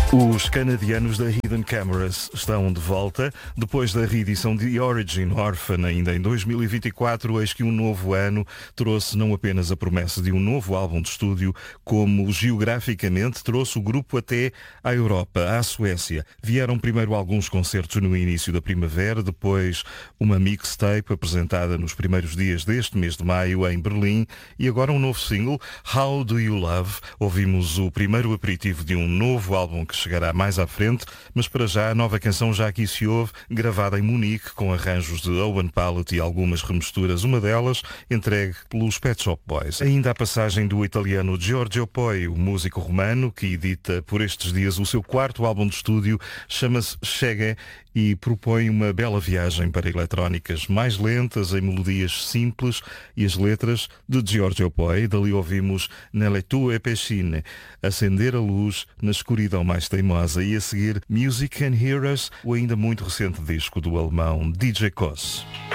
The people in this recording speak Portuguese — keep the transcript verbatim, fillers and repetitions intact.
Os canadianos da Hidden Cameras estão de volta. Depois da reedição de The Origin Orphan ainda em dois mil e vinte e quatro, eis que um novo ano trouxe não apenas a promessa de um novo álbum de estúdio, como geograficamente trouxe o grupo até à Europa, à Suécia. Vieram primeiro alguns concertos no início da primavera, depois uma mixtape apresentada nos primeiros dias deste mês de maio em Berlim e agora um novo single, How Do You Love? Ouvimos o primeiro aperitivo de um novo álbum que chegará mais à frente, mas para já a nova canção já aqui se ouve, gravada em Munique, com arranjos de Owen Pallett e algumas remisturas, uma delas entregue pelos Pet Shop Boys. Ainda a passagem do italiano Giorgio Poi, o músico romano, que edita por estes dias o seu quarto álbum de estúdio, chama-se Chegue e propõe uma bela viagem para eletrónicas mais lentas, em melodias simples, e as letras de Giorgio Poi. Dali ouvimos Nelle tue piscine, acender a luz na escuridão mais teimosa, e a seguir Music Can Hear Us, o ainda muito recente disco do alemão D J Koss.